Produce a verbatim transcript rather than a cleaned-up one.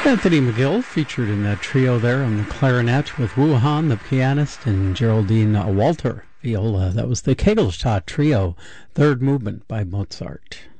Anthony McGill featured in that trio there on the clarinet with Wu Han, the pianist, and Geraldine Walter, viola. That was the Kegelstadt Trio, third movement by Mozart.